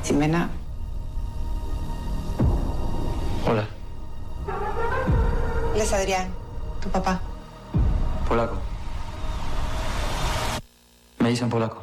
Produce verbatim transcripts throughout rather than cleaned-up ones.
Jimena. Hola. Él es Adrián, tu papá. Polaco. Me dicen polaco.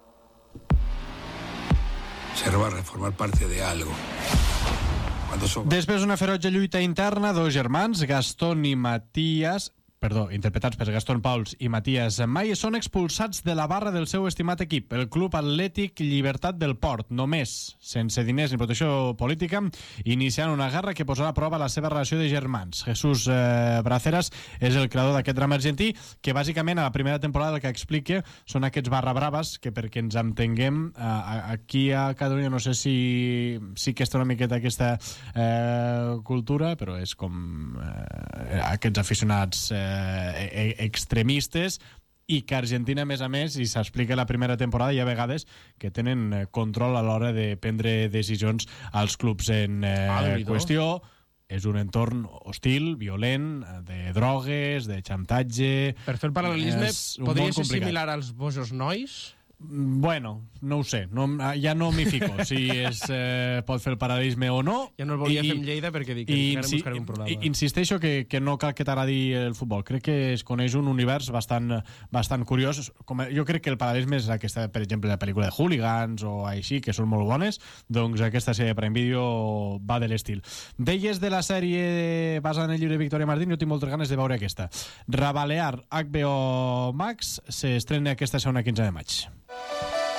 Serva a formar parte de algo. Després d'una ferotge lluita interna, dos germans, Gastón i Matías, perdó, interpretats per Gastón Pauls i Matías Maye, són expulsats de la barra del seu estimat equip, el Club Atlètic Llibertat del Port, només, sense diners ni protecció política, iniciant una guerra que posarà a prova la seva relació de germans. Jesús eh, Braceras és el creador d'aquest drama argentí, que bàsicament a la primera temporada el que explica són aquests barra braves, que perquè ens entenguem, eh, aquí a Catalunya no sé si sí que està una miqueta aquesta eh, cultura, però és com eh, aquests aficionats eh, Eh, extremistes, i que Argentina, a més a més, i s'explica la primera temporada, hi ha vegades que tenen control a l'hora de prendre decisions als clubs en eh, ah, qüestió. És un entorn hostil, violent, de drogues, de xantatge. Per fer el paral·lelisme, podria ser similar als Bojos Nois? Bueno, no ho sé, no, ja no m'hi fico si es eh, pot fer el paral·lelisme o no. Ja no el volia I, fer amb Lleida perquè dic que encara insi buscaré un programa. I, insisteixo que, que no cal que t'agradi el futbol, crec que es coneix un univers bastant, bastant curiós. Com, jo crec que el paral·lelisme és aquesta, per exemple, la pel·lícula de Hooligans o així, que són molt bones, doncs aquesta sèrie de Prime Video va de l'estil. Deies de la sèrie basada en el llibre de Victoria Martín, jo tinc moltes ganes de veure aquesta. Rabalear, H B O Max, s'estrena aquesta segona quinze de maig.